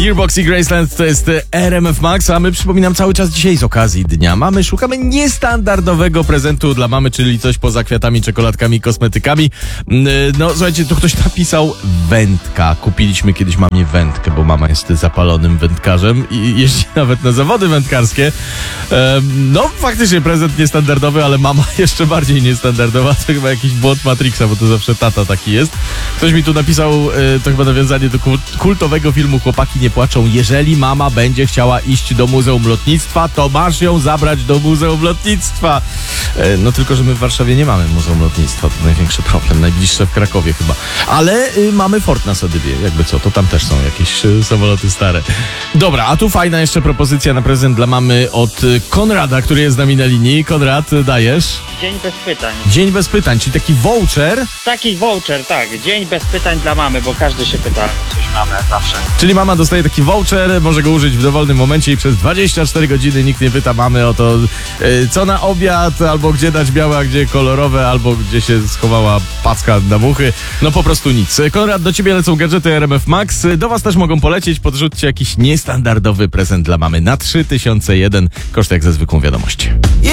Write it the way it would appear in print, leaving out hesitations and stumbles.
Gearbox i Graceland to jest RMF Max, a my przypominam cały czas dzisiaj z okazji Dnia Mamy szukamy niestandardowego prezentu dla mamy, czyli coś poza kwiatami, czekoladkami, kosmetykami. No słuchajcie, tu ktoś napisał wędka. Kupiliśmy kiedyś mamie wędkę, bo mama jest zapalonym wędkarzem i jeździ nawet na zawody wędkarskie. No faktycznie prezent niestandardowy, ale mama jeszcze bardziej niestandardowa. To chyba jakiś błąd Matrixa, bo to zawsze tata taki jest. Ktoś mi tu napisał, to chyba nawiązanie do kultowego filmu Chłopaki nie płaczą. Jeżeli mama będzie chciała iść do Muzeum Lotnictwa, to masz ją zabrać do Muzeum Lotnictwa. No tylko, że my w Warszawie nie mamy Muzeum Lotnictwa. To największy problem. Najbliższe w Krakowie chyba. Ale mamy Fort na Sodywie. Jakby co, to tam też są jakieś samoloty stare. Dobra, a tu fajna jeszcze propozycja na prezent dla mamy od Konrada, który jest z nami na linii. Konrad, dajesz? Dzień bez pytań. Dzień bez pytań, czyli taki voucher. Taki voucher, tak. Dzień bez pytań dla mamy, bo każdy się pyta o coś mamy zawsze. Czyli mama dostaje taki voucher, może go użyć w dowolnym momencie i przez 24 godziny nikt nie pyta mamy o to, co na obiad, albo gdzie dać białe, a gdzie kolorowe, albo gdzie się schowała packa na muchy. No po prostu nic. Konrad, do ciebie lecą gadżety RMF Max. Do was też mogą polecieć. Podrzućcie jakiś niestandardowy prezent dla mamy na 3001. Koszt jak ze zwykłą wiadomość.